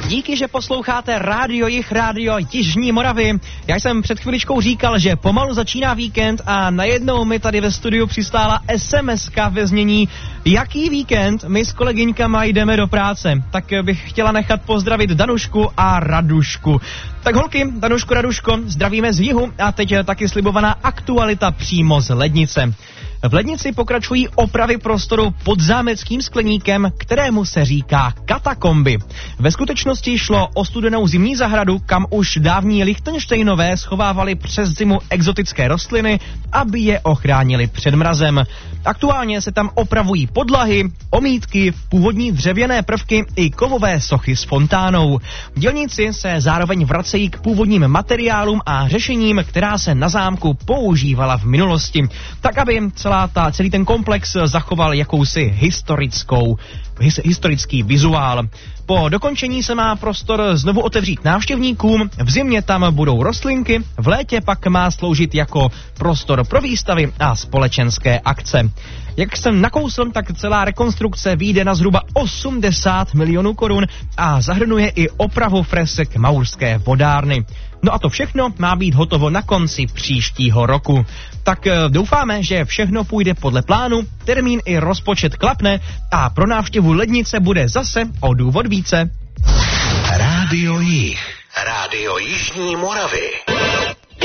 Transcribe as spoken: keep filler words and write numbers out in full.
Díky, že posloucháte Rádio Jih, Rádio Jižní Moravy. Já jsem před chviličkou říkal, že pomalu začíná víkend a najednou mi tady ve studiu přistála es em eska ve znění jaký víkend, my s kolegyňkama jdeme do práce. Tak bych chtěla nechat pozdravit Danušku a Radušku. Tak holky, Danuško, Raduško, zdravíme z jihu a teď taky slibovaná aktualita přímo z Lednice. V Lednici pokračují opravy prostoru pod zámeckým skleníkem, kterému se říká katakomby. Ve skutečnosti šlo o studenou zimní zahradu, kam už dávní Lichtenštejnové schovávali přes zimu exotické rostliny, aby je ochránili před mrazem. Aktuálně se tam opravují podlahy, omítky, původní dřevěné prvky i kovové sochy s fontánou. Dělníci se zároveň vracejí k původním materiálům a řešením, která se na zámku používala v minulosti, tak aby celá ta, celý ten komplex zachoval jakousi historickou, his, historický vizuál. Po dokončení se má prostor znovu otevřít návštěvníkům, v zimě tam budou rostlinky, v létě pak má sloužit jako prostor pro výstavy a společenské akce. Jak jsem nakousl, tak celá rekonstrukce vyjde na zhruba osmdesát milionů korun a zahrnuje i opravu fresek Maurské vodárny. No a to všechno má být hotovo na konci příštího roku. Tak doufáme, že všechno půjde podle plánu, termín i rozpočet klapne a pro návštěvu Lednice bude zase o důvod více. Rádio Jih, Rádio Jižní Moravy.